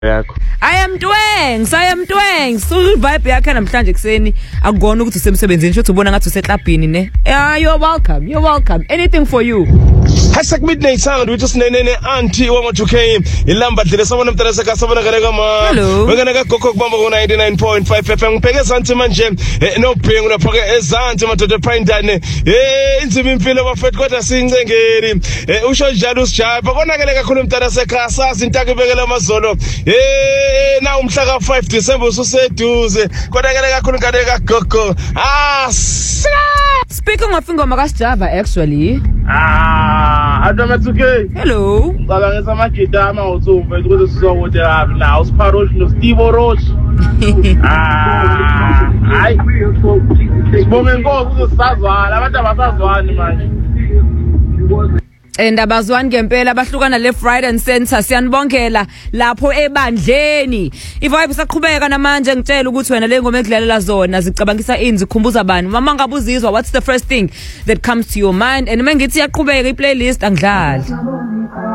yakho. I am Tweng. So vibe yakhe namhlanje kuseni akugona ukuthi usemsebenzini shothi ubona ngathi useklabhini ne. You're welcome. Anything for you. #midnight sound which is nene auntie wama2k ilamba dlele sabona mntana seka sabona kale kama. Hello. Wengena ka gogo kubamba ku 99.5 FM ngibheke zanti manje no bhengu lapha ke ezanti madoda prindane. Inzima impilo bafethu kodwa sincengeri. Usho njalo usijapa konakele kakhulu mntana seka sazi intaka ibekela amazolo. Na umhla ka 5 December ususeduze konakele kakhulu ngane ka gogo. Speaking of ingoma kaSjava actually. Adama2k. Hello. Ngicabanga samagida amawuthumbe ukuthi sizokude lapha la uSparosh no Steve Rosh. Hayi. Sibonge inkosi uzosazwana abantu abasazwani manje. Abazwani ngempela bahlukana left right and center siyanibongela lapho ebandleni ivibe saqhubeka namanje ngitshela ukuthi wena le ngoma ekudlalela zona zicabangisa ini zikhumbuza bani mama ngabuzizwa what's the first thing that comes to your mind and mengithi yaqhubeka iplaylist angidlali